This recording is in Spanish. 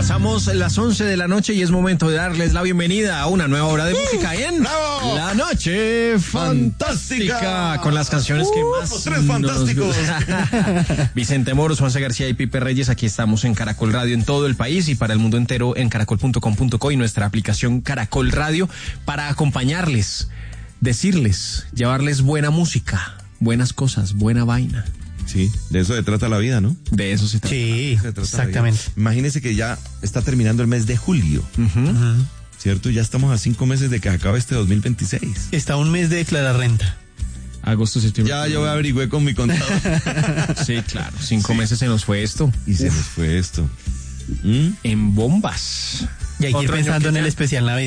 Pasamos las 11 de la noche y es momento de darles la bienvenida a una nueva hora de música en ¡Bravo! La Noche Fantástica, con las canciones que más los tres fantásticos. Vicente Moros, Juanse García y Pipe Reyes. Aquí estamos en Caracol Radio en todo el país y para el mundo entero en caracol.com.co y nuestra aplicación Caracol Radio para acompañarles, decirles, llevarles buena música, buenas cosas, buena vaina. Sí, de eso se trata la vida, ¿no? De eso se trata. Sí, exactamente. Imagínese que ya está terminando el mes de julio, ¿cierto? Ya estamos a 5 meses de que acabe este 2026. Está un mes de declarar renta. Agosto, septiembre. Ya yo averigüé con mi contador. Sí, claro. 5 meses se nos fue esto. Y se nos fue esto. En bombas. Y hay que ir Otro año pensando que en ya- el especial Navidad.